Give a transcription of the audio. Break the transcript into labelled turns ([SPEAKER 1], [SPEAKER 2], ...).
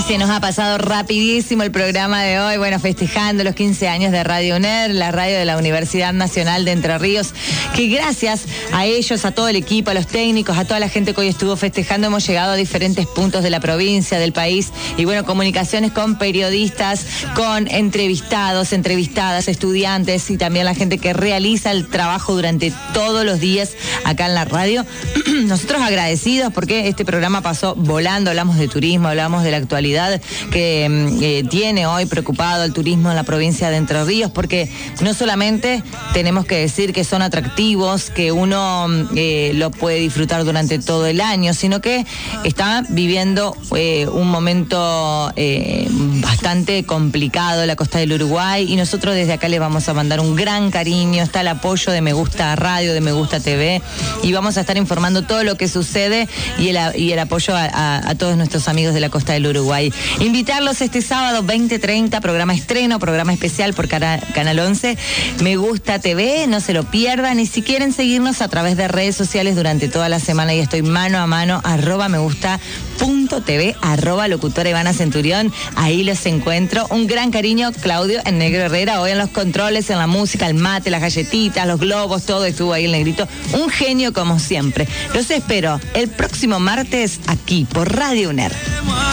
[SPEAKER 1] se nos ha pasado rapidísimo el programa de hoy, bueno, festejando los 15 años de Radio UNER, la radio de la Universidad Nacional de Entre Ríos, que gracias a ellos, a todo el equipo, a los técnicos, a toda la gente que hoy estuvo festejando, hemos llegado a diferentes puntos de la provincia, del país, y bueno, comunicaciones con periodistas, con entrevistados, entrevistadas, estudiantes y también la gente que realiza el trabajo durante todos los días acá en la radio. Nosotros agradecidos porque este programa pasó volando, hablamos de turismo, hablamos de la actualidad que tiene hoy preocupado el turismo en la provincia de Entre Ríos, porque no solamente tenemos que decir que son atractivos, que uno lo puede disfrutar durante todo el año, sino que está viviendo un momento bastante complicado la costa del Uruguay, y nosotros desde acá les vamos a mandar un gran cariño. Está el apoyo de Me Gusta Radio, de Me Gusta TV, y vamos a estar informando todo lo que sucede y el apoyo a todos nuestros amigos de la costa del Uruguay. Invitarlos este sábado 20:30, programa estreno, programa especial por Canal 11, Me Gusta TV, no se lo pierdan. Y si quieren seguirnos a través de redes sociales durante toda la semana, y estoy mano a mano, @megusta.tv, @locutora Ivana Centurión, ahí los encuentro. Un gran cariño, Claudio, el Negro Herrera, hoy en los controles, en la música, el mate, las galletitas, los globos, todo estuvo ahí el Negrito, un genio como siempre. Los espero el próximo martes aquí por Radio UNER.